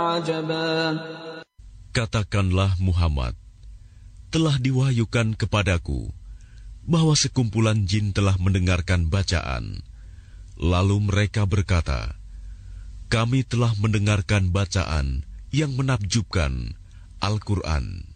عجبا. Katakanlah Muhammad, telah diwahyukan kepadaku bahwa sekumpulan jin telah mendengarkan bacaan. Lalu mereka berkata, kami telah mendengarkan bacaan yang menakjubkan, Al-Quran.